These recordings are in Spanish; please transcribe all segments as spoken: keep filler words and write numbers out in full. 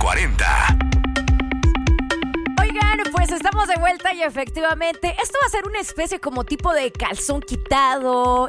cuarenta. Oigan, pues estamos de vuelta y efectivamente esto va a ser una especie como tipo de calzón quitado,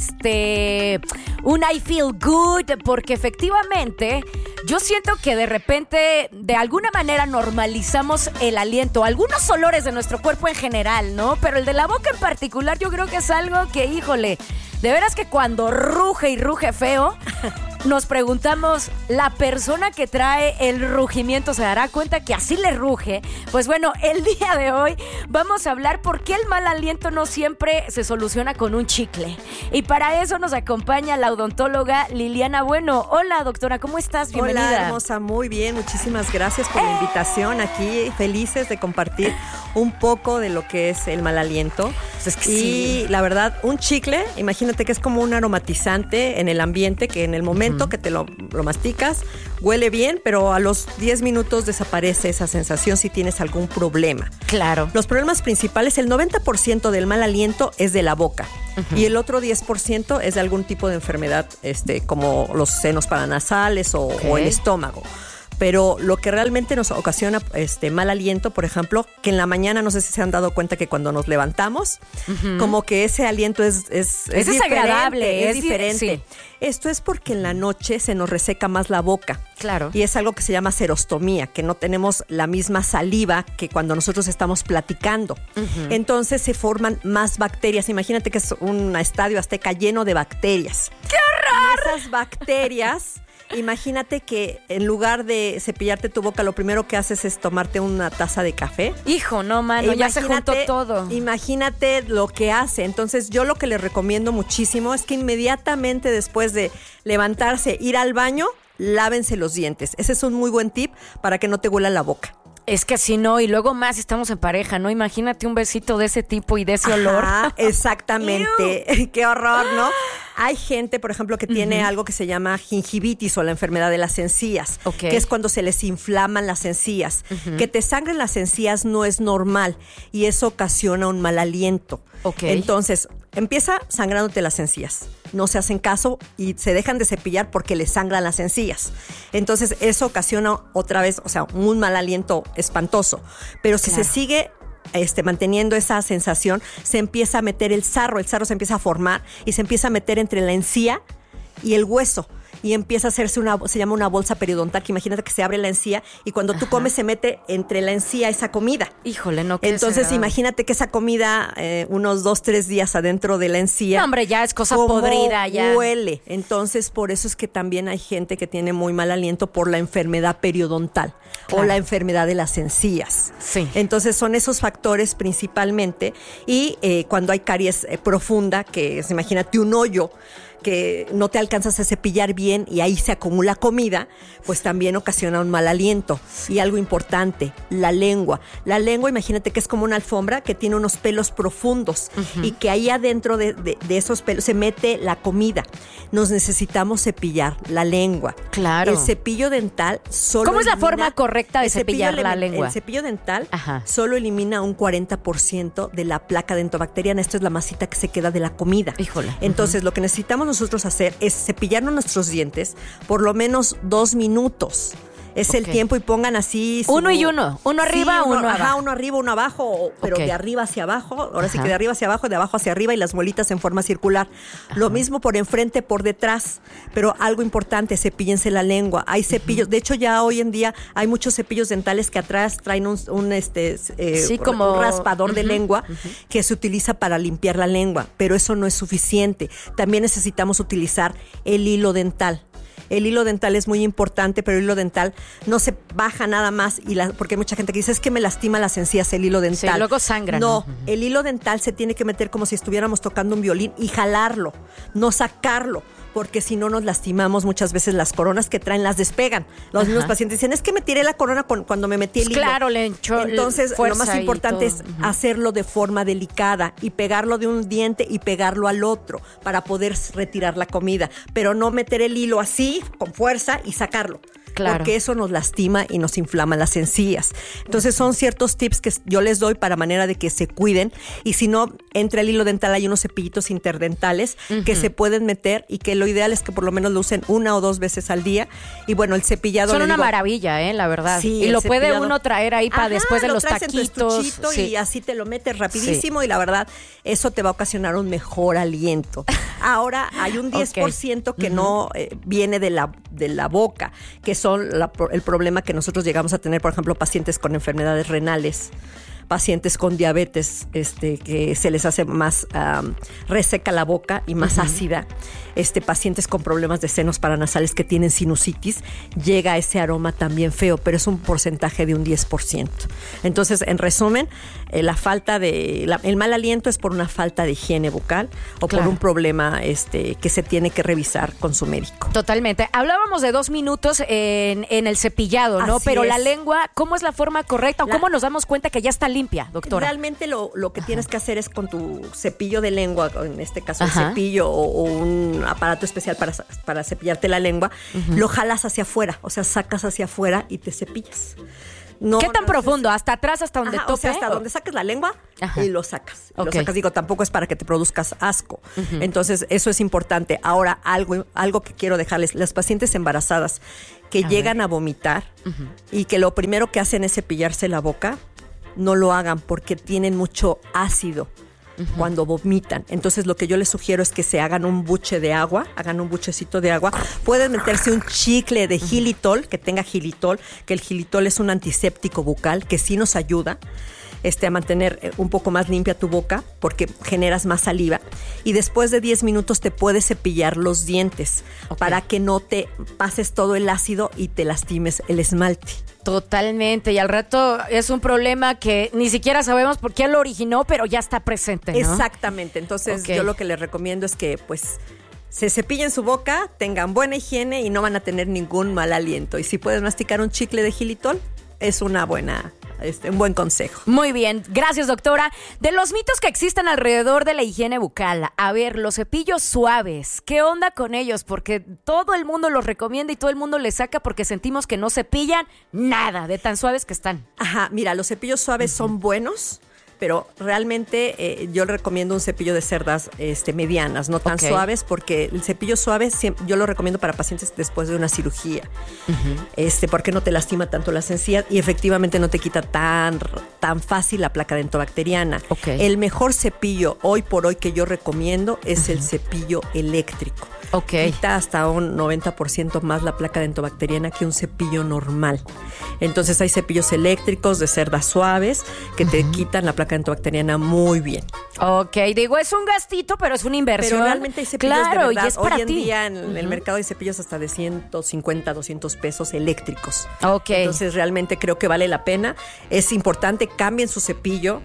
este, un I feel good, porque efectivamente yo siento que de repente de alguna manera normalizamos el aliento, algunos olores de nuestro cuerpo en general, ¿no? Pero el de la boca en particular yo creo que es algo que, híjole, de veras que cuando ruge y ruge feo, nos preguntamos, ¿la persona que trae el rugimiento se dará cuenta que así le ruge? Pues bueno, el día de hoy vamos a hablar por qué el mal aliento no siempre se soluciona con un chicle. Y para eso nos acompaña la odontóloga Liliana Bueno. Hola, doctora, ¿cómo estás? Bienvenida. Hola, hermosa, muy bien. Muchísimas gracias por la invitación. Aquí felices de compartir un poco de lo que es el mal aliento. Pues es que y sí. la verdad, un chicle, imagínate que es como un aromatizante en el ambiente que en el momento que te lo, lo masticas, huele bien, pero a los diez minutos desaparece esa sensación si tienes algún problema. Claro. Los problemas principales, el noventa por ciento del mal aliento es de la boca. Uh-huh. Y el otro diez por ciento es de algún tipo de enfermedad, este, como los senos paranasales o, okay. o el estómago. Pero lo que realmente nos ocasiona este mal aliento, por ejemplo, que en la mañana, no sé si se han dado cuenta que cuando nos levantamos, uh-huh. como que ese aliento es es, es, es desagradable, es, es diferente. Sí. Esto es porque en la noche se nos reseca más la boca. Claro. Y es algo que se llama serostomía, que no tenemos la misma saliva que cuando nosotros estamos platicando. Uh-huh. Entonces se forman más bacterias. Imagínate que es un estadio azteca lleno de bacterias. ¡Qué horror! Y esas bacterias... Imagínate que en lugar de cepillarte tu boca, lo primero que haces es tomarte una taza de café. Hijo, no, mano, ya se juntó todo. Imagínate lo que hace. Entonces, yo lo que les recomiendo muchísimo es que inmediatamente después de levantarse, ir al baño, lávense los dientes. Ese es un muy buen tip para que no te huela la boca. Es que si no, y luego más estamos en pareja, ¿no? Imagínate un besito de ese tipo y de ese olor. Ah, exactamente. Qué horror, ¿no? Hay gente, por ejemplo, que tiene uh-huh. algo que se llama gingivitis o la enfermedad de las encías, okay. que es cuando se les inflaman las encías. Uh-huh. Que te sangren las encías no es normal y eso ocasiona un mal aliento. Okay. Entonces, empieza sangrándote las encías. No se hacen caso y se dejan de cepillar porque les sangran las encías. Entonces, eso ocasiona otra vez, o sea, un mal aliento espantoso. Pero si claro. se sigue este, manteniendo esa sensación, se empieza a meter el sarro. El sarro se empieza a formar y se empieza a meter entre la encía y el hueso. Y empieza a hacerse una, se llama una bolsa periodontal, que imagínate que se abre la encía y cuando tú Ajá. comes se mete entre la encía esa comida. Híjole, no. Entonces imagínate que esa comida eh, unos dos, tres días adentro de la encía. No, hombre, ya es cosa podrida ya. Huele. Entonces por eso es que también hay gente que tiene muy mal aliento por la enfermedad periodontal claro. o la enfermedad de las encías. Sí. Entonces son esos factores principalmente y eh, cuando hay caries eh, profunda, que es, imagínate un hoyo que no te alcanzas a cepillar bien y ahí se acumula comida, pues también ocasiona un mal aliento. Y algo importante, la lengua. La lengua, imagínate que es como una alfombra que tiene unos pelos profundos uh-huh. y que ahí adentro de, de, de esos pelos se mete la comida. Nos necesitamos cepillar la lengua. Claro. El cepillo dental solo ¿Cómo es la elimina, forma correcta de cepillar la le, lengua? El cepillo dental Ajá. solo elimina un cuarenta por ciento de la placa dentobacteriana. Esto es la masita que se queda de la comida. Híjole. Entonces, uh-huh. lo que necesitamos nosotros hacer es cepillarnos nuestros dientes por lo menos dos minutos. Es okay. el tiempo y pongan así su... Uno y uno, uno arriba, sí, uno, uno ajá, abajo. uno arriba, uno abajo, pero okay. de arriba hacia abajo. Ahora ajá. sí que de arriba hacia abajo, de abajo hacia arriba y las muelitas en forma circular. Ajá. Lo mismo por enfrente, por detrás. Pero algo importante, cepíllense la lengua. Hay cepillos, uh-huh. de hecho ya hoy en día hay muchos cepillos dentales que atrás traen un, un este eh, sí, como... un raspador uh-huh. de lengua uh-huh. que se utiliza para limpiar la lengua. Pero eso no es suficiente. También necesitamos utilizar el hilo dental. El hilo dental es muy importante, pero el hilo dental no se baja nada más, y la, porque hay mucha gente que dice, es que me lastima las encías el hilo dental. Sí, luego sangra. No, uh-huh. el hilo dental se tiene que meter como si estuviéramos tocando un violín y jalarlo, no sacarlo, porque si no nos lastimamos. Muchas veces las coronas que traen las despegan. Los Ajá. mismos pacientes dicen, es que me tiré la corona con, cuando me metí el hilo. Claro, le echó Entonces, lo más importante es uh-huh. hacerlo de forma delicada y pegarlo de un diente y pegarlo al otro para poder retirar la comida, pero no meter el hilo así, con fuerza, y sacarlo. Claro. porque eso nos lastima y nos inflama las encías. Entonces son ciertos tips que yo les doy para manera de que se cuiden, y si no, entre el hilo dental hay unos cepillitos interdentales uh-huh. que se pueden meter, y que lo ideal es que por lo menos lo usen una o dos veces al día. Y bueno, el cepillado... Son una digo, maravilla, ¿eh? La verdad. Sí, y lo cepillado, puede uno traer ahí para ajá, después de lo los traes taquitos. En tu estuchito sí. y así te lo metes rapidísimo, sí. y la verdad, eso te va a ocasionar un mejor aliento. Ahora, hay un diez por ciento okay. que uh-huh. no eh, viene de la, de la boca, que son la, el problema que nosotros llegamos a tener, por ejemplo, pacientes con enfermedades renales, pacientes con diabetes, este, que se les hace más um, reseca la boca y más uh-huh. ácida, este, pacientes con problemas de senos paranasales que tienen sinusitis, llega ese aroma también feo, pero es un porcentaje de un diez por ciento. Entonces, en resumen, eh, la falta de, la, el mal aliento es por una falta de higiene bucal o claro. por un problema este, que se tiene que revisar con su médico. Totalmente. Hablábamos de dos minutos en, en el cepillado, ¿no? Así pero es. La lengua, ¿cómo es la forma correcta o la, cómo nos damos cuenta que ya está limpia, doctora? Realmente lo, lo que Ajá. tienes que hacer es con tu cepillo de lengua, en este caso Ajá. un cepillo o, o un aparato especial para, para cepillarte la lengua, uh-huh. lo jalas hacia afuera, o sea, sacas hacia afuera y te cepillas. No, ¿Qué tan no, profundo? Es, ¿Hasta atrás, hasta donde ajá, tope? O sea, hasta o... donde saques la lengua ajá. y lo sacas. Y okay. Lo sacas, digo, tampoco es para que te produzcas asco. Uh-huh. Entonces, eso es importante. Ahora, algo, algo que quiero dejarles, las pacientes embarazadas que a llegan ver. a vomitar uh-huh. y que lo primero que hacen es cepillarse la boca, no lo hagan porque tienen mucho ácido. Uh-huh. Cuando vomitan. Entonces lo que yo les sugiero es que se hagan un buche de agua, hagan un buchecito de agua. Pueden meterse un chicle de xilitol, que tenga xilitol, que el xilitol es un antiséptico bucal que sí nos ayuda este, a mantener un poco más limpia tu boca porque generas más saliva. Y después de diez minutos te puedes cepillar los dientes okay. para que no te pases todo el ácido y te lastimes el esmalte. Totalmente, y al rato es un problema que ni siquiera sabemos por qué lo originó, pero ya está presente, ¿no? Exactamente, entonces okay. yo lo que les recomiendo es que pues se cepillen su boca, tengan buena higiene y no van a tener ningún mal aliento. Y si pueden masticar un chicle de xilitol, es una buena... Este, un buen consejo. Muy bien, gracias doctora. De los mitos que existen alrededor de la higiene bucal, a ver, los cepillos suaves, ¿qué onda con ellos? Porque todo el mundo los recomienda y todo el mundo les saca porque sentimos que no cepillan nada de tan suaves que están. Ajá, mira, los cepillos suaves uh-huh. son buenos, pero realmente eh, yo recomiendo un cepillo de cerdas este, medianas, no tan okay. suaves, porque el cepillo suave yo lo recomiendo para pacientes después de una cirugía, uh-huh. este, porque no te lastima tanto las encías y efectivamente no te quita tan, tan fácil la placa dentobacteriana. Okay. El mejor cepillo hoy por hoy que yo recomiendo es uh-huh. el cepillo eléctrico. Okay. Quita hasta un noventa por ciento más la placa dentobacteriana que un cepillo normal. Entonces hay cepillos eléctricos de cerdas suaves que uh-huh. te quitan la placa dentobacteriana muy bien. Ok, digo, es un gastito, pero es una inversión. Pero realmente hay cepillos claro, de verdad. Y es para Hoy en ti. día en uh-huh. el mercado hay cepillos hasta de ciento cincuenta, doscientos pesos eléctricos. Ok. Entonces realmente creo que vale la pena. Es importante, cambien su cepillo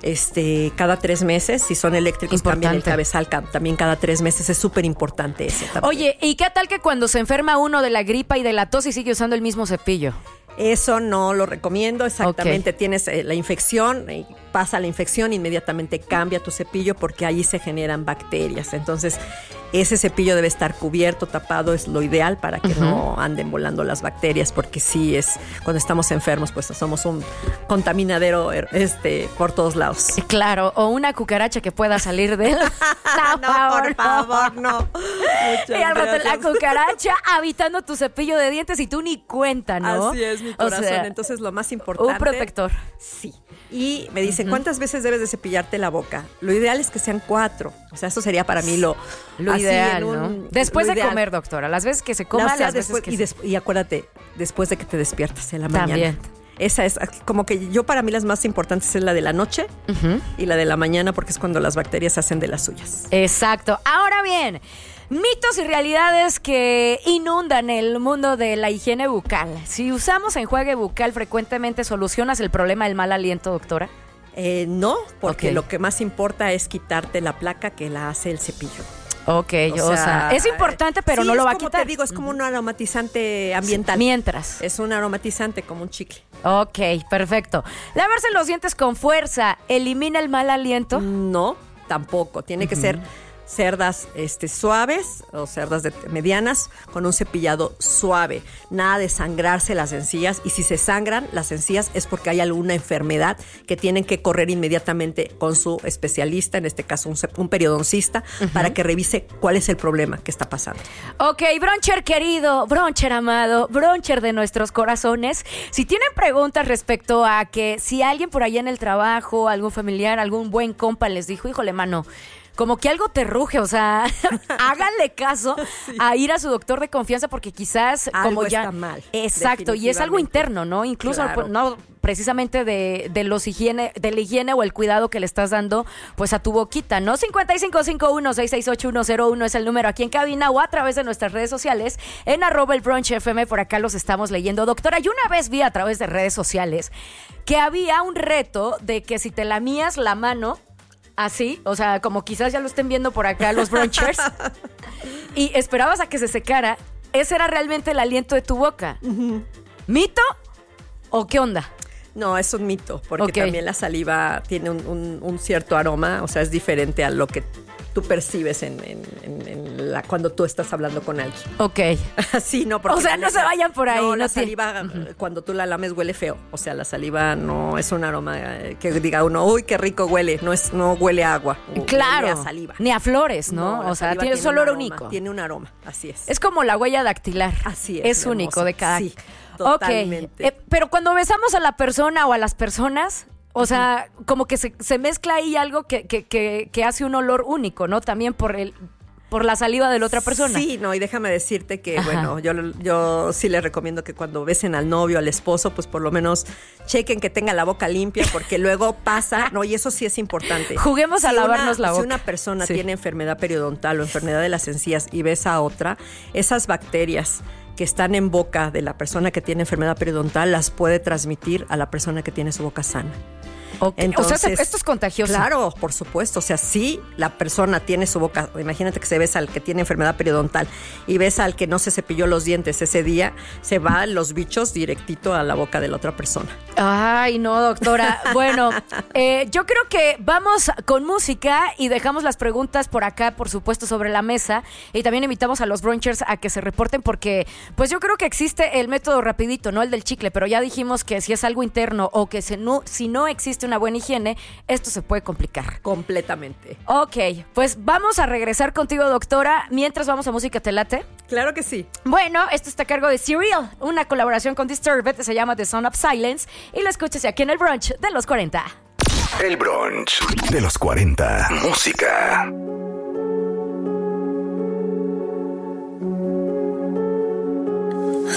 este cada tres meses. Si son eléctricos, importante. Cambien el cabezal también cada tres meses. Es súper importante eso también. Oye, ¿y qué tal que cuando se enferma uno de la gripa y de la tos y sigue usando el mismo cepillo? Eso no lo recomiendo, exactamente. Okay. Tienes eh, la infección, eh, pasa la infección, inmediatamente cambia tu cepillo porque allí se generan bacterias. Entonces, ese cepillo debe estar cubierto, tapado, es lo ideal para que uh-huh. no anden volando las bacterias, porque sí es, cuando estamos enfermos, pues somos un contaminadero este, por todos lados. Claro, o una cucaracha que pueda salir de él. No, no, favor, por favor, no. Muchas y al rato la cucaracha habitando tu cepillo de dientes y tú ni cuenta, ¿no? Así es, mi corazón. O sea, entonces lo más importante. Un protector. Sí. Y me dicen, uh-huh. ¿cuántas veces debes de cepillarte la boca? Lo ideal es que sean cuatro. O sea, eso sería para mí lo, lo ideal, un, ¿no? Después lo de ideal. comer, doctora. Las veces que se coma, o sea, las después, veces que y, se... des- y acuérdate, después de que te despiertas en la mañana. También. Esa es como que yo para mí las más importantes es la de la noche uh-huh. y la de la mañana, porque es cuando las bacterias se hacen de las suyas. Exacto. Ahora bien, mitos y realidades que inundan el mundo de la higiene bucal. Si usamos enjuague bucal frecuentemente, ¿solucionas el problema del mal aliento, doctora? Eh, no, porque okay. lo que más importa es quitarte la placa que la hace el cepillo. Ok, o, o sea, sea, es importante, pero sí, no lo va a como quitar. Te digo, es como uh-huh. un aromatizante ambiental. Sí, mientras. Es un aromatizante como un chicle. Ok, perfecto. Lavarse los dientes con fuerza, ¿elimina el mal aliento? No, tampoco. Tiene uh-huh. que ser cerdas este, suaves o cerdas de, medianas con un cepillado suave. Nada de sangrarse las encías, y si se sangran las encías es porque hay alguna enfermedad que tienen que correr inmediatamente con su especialista, en este caso un, un periodoncista, uh-huh. para que revise cuál es el problema que está pasando. Ok, broncher querido, broncher amado, broncher de nuestros corazones, si tienen preguntas respecto a que si alguien por allá en el trabajo, algún familiar, algún buen compa les dijo, híjole, mano, como que algo te ruge, o sea, háganle caso sí. a ir a su doctor de confianza, porque quizás algo como ya está mal. Exacto, y es algo interno, ¿no? Incluso claro. no precisamente de, de los higiene, de la higiene o el cuidado que le estás dando pues a tu boquita, ¿no? cincuenta y cinco cincuenta y uno, sesenta y seis ochenta y uno cero uno es el número aquí en cabina, o a través de nuestras redes sociales en arroba el brunch F M, por acá los estamos leyendo. Doctora, yo una vez vi a través de redes sociales que había un reto de que si te lamías la mano así, o sea, como quizás ya lo estén viendo por acá los brunchers, y esperabas a que se secara, ese era realmente el aliento de tu boca. Uh-huh. ¿Mito o qué onda? No, es un mito, porque okay. también la saliva tiene un, un, un cierto aroma, o sea, es diferente a lo que tú percibes en, en, en, en la, cuando tú estás hablando con alguien. Ok. Sí, no, porque o sea, no se vayan por ahí. No, no la tiene... saliva, uh-huh. cuando tú la lames, huele feo. O sea, la saliva no es un aroma que diga uno, uy, qué rico huele. No es, no huele a agua. Claro. Huele a saliva. Ni a flores, ¿no? no o sea, tiene, tiene su olor un aroma, único. Tiene un aroma, así es. Es como la huella dactilar. Así es. Es único de cada... Sí, totalmente. Ok. Eh, pero cuando besamos a la persona o a las personas... O sea, como que se, se mezcla ahí algo que, que, que, que hace un olor único, ¿no? También por el por la saliva de la otra persona. Sí, no, y déjame decirte que, Ajá. bueno, yo, yo sí les recomiendo que cuando besen al novio, al esposo, pues por lo menos chequen que tenga la boca limpia, porque luego pasa, no, y eso sí es importante. Juguemos si a lavarnos una, la boca. Si una persona sí. tiene enfermedad periodontal o enfermedad de las encías y besa a otra, esas bacterias que están en boca de la persona que tiene enfermedad periodontal las puede transmitir a la persona que tiene su boca sana. Okay. Entonces, o sea, esto es contagioso. Claro, por supuesto. O sea, si la persona tiene su boca, imagínate que se besa al que tiene enfermedad periodontal y besa al que no se cepilló los dientes ese día, se van los bichos directito a la boca de la otra persona. Ay, no, doctora. Bueno, eh, yo creo que vamos con música y dejamos las preguntas por acá, por supuesto, sobre la mesa, y también invitamos a los brunchers a que se reporten, porque pues yo creo que existe el método rapidito, no el del chicle, pero ya dijimos que si es algo interno o que se no, si no existe una buena higiene, esto se puede complicar. Completamente. Ok, pues vamos a regresar contigo, doctora, mientras vamos a música. ¿Te late? Claro que sí. Bueno, esto está a cargo de Serial, una colaboración con Disturbed, se llama The Sound of Silence, y lo escuchas aquí en el brunch de los cuarenta. El brunch de los cuarenta. Música.